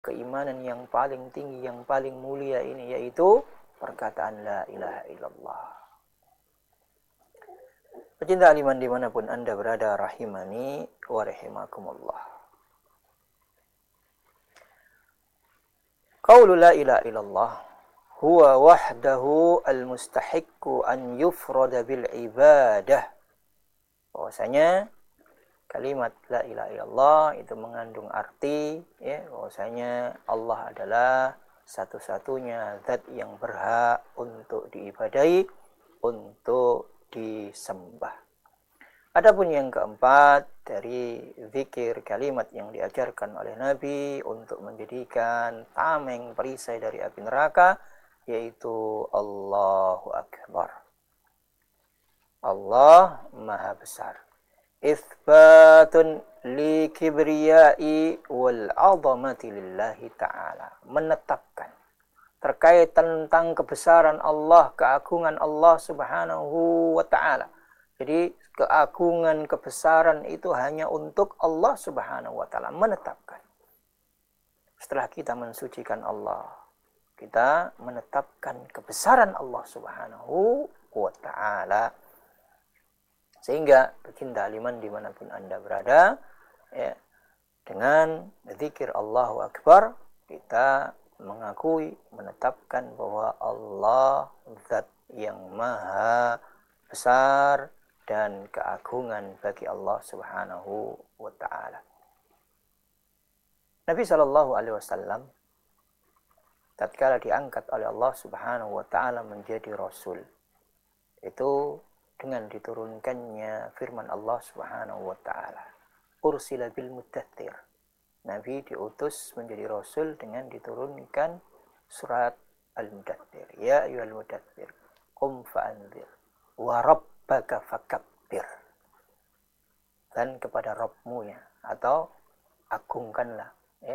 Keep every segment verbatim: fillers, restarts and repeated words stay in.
keimanan yang paling tinggi, yang paling mulia ini, yaitu perkataan la ilaha illallah. Pecinta iman dimanapun Anda berada, rahimani wa rahimakumullah. Qaulu la ilaha illallah huwa wahdahu al-mustahiqqu an yufrada bil ibadah. Bahwasanya kalimat la ilaha illallah itu mengandung arti, ya, bahwasanya Allah adalah satu-satunya zat yang berhak untuk diibadahi, untuk disembah. Adapun yang keempat dari zikir kalimat yang diajarkan oleh Nabi untuk menjadikan tameng perisai dari api neraka, yaitu Allahu Akbar. Allah Maha Besar. Itsbatun li kibriyai wal 'azamati lillahi ta'ala. Menetapkan terkait tentang kebesaran Allah, keagungan Allah Subhanahu wa ta'ala. Jadi keagungan, kebesaran itu hanya untuk Allah Subhanahu wa ta'ala, menetapkan. Setelah kita mensucikan Allah, kita menetapkan kebesaran Allah Subhanahu wa ta'ala. Sehingga pecinta iman dimanapun Anda berada, ya, dengan zikir Allahu Akbar, kita mengakui, menetapkan bahwa Allah zat yang maha besar dan keagungan bagi Allah Subhanahu wa ta'ala. Nabi sallallahu alaihi wasallam tatkala diangkat oleh Allah Subhanahu wa ta'ala menjadi rasul, itu dengan diturunkannya firman Allah Subhanahu wa ta'ala, ursila bil muddathir. Nabi diutus menjadi rasul dengan diturunkan surat Al-Mudaththir. Ya ayyuhal mudaththir qum fa'anzir wa rabbaka fakabbir. Dan kepada Rabbmu, ya, atau agungkanlah, ya,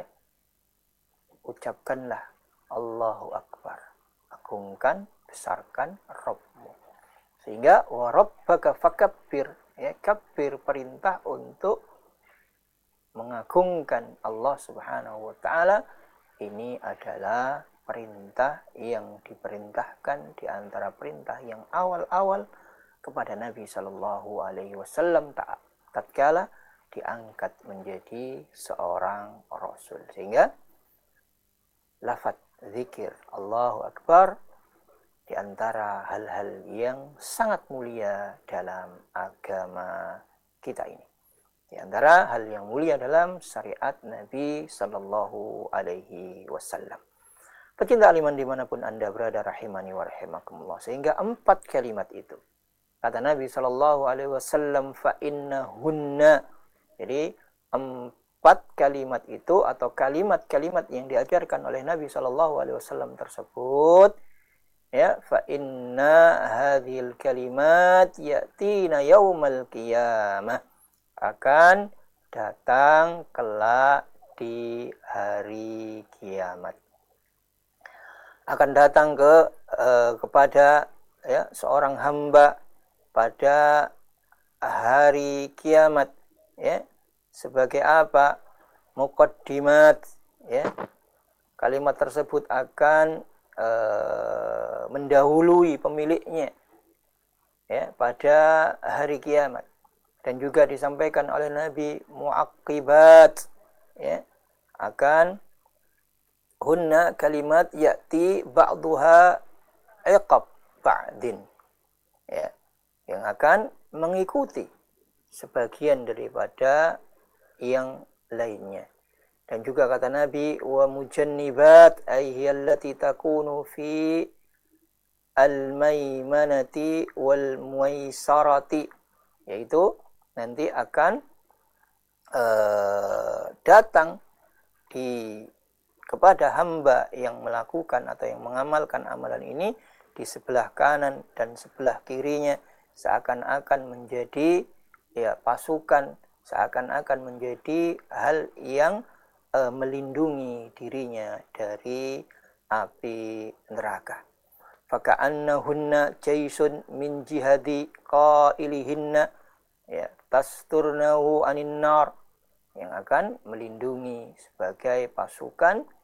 ucapkanlah Allahu Akbar, agungkan, besarkan Rabbmu. Sehingga wa rabbaka fakabbir, ya, kabbir, perintah untuk mengagungkan Allah Subhanahu wa ta'ala. Ini adalah perintah yang diperintahkan di antara perintah yang awal-awal kepada Nabi sallallahu alaihi wasallam tatkala diangkat menjadi seorang rasul. Sehingga lafaz zikir Allahu Akbar di antara hal-hal yang sangat mulia dalam agama kita ini. Di antara hal yang mulia dalam syariat Nabi sallallahu alaihi wasallam. Pecinta iman dimanapun Anda berada, rahimani wa rahimakumullah. Sehingga empat kalimat itu, kata Nabi sallallahu alaihi wasallam, fa innahunna. Jadi empat kalimat itu atau kalimat-kalimat yang diajarkan oleh Nabi sallallahu alaihi wasallam tersebut, ya, fa inna hadhil kalimat yatina yaumal qiyamah, akan datang kelak di hari kiamat. Akan datang ke eh, kepada, ya, seorang hamba pada hari kiamat, ya, sebagai apa? Muqaddimat, ya. Kalimat tersebut akan eh, mendahului pemiliknya, ya, pada hari kiamat. Dan juga disampaikan oleh Nabi mu'aqibat, ya, akan hunna kalimat ya'ti ba'duha iqab ba'din, ya, yang akan mengikuti sebagian daripada yang lainnya. Dan juga kata Nabi wa mujannibat ayyallati takunu fi al-maimanati wal muaisarati, yaitu nanti akan uh, datang di kepada hamba yang melakukan atau yang mengamalkan amalan ini di sebelah kanan dan sebelah kirinya, seakan-akan menjadi, ya, pasukan, seakan-akan menjadi hal yang uh, melindungi dirinya dari api neraka. Faka'annahunna jaisun min jihadi qailihinna, ya, tasturnahu anin nar, yang akan melindungi sebagai pasukan